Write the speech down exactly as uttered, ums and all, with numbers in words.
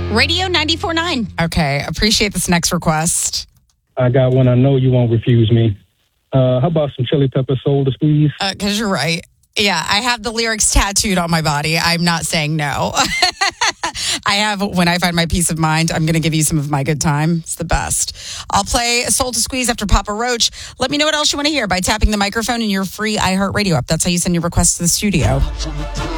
Radio ninety-four point nine. Okay, appreciate this next request. I got one. I know you won't refuse me. Uh, how about some Chili Pepper Soul to Squeeze? Because uh, you're right. Yeah, I have the lyrics tattooed on my body. I'm not saying no. I have, when I find my peace of mind, I'm going to give you some of my good time. It's the best. I'll play Soul to Squeeze after Papa Roach. Let me know what else you want to hear by tapping the microphone in your free iHeartRadio app. That's how you send your requests to the studio.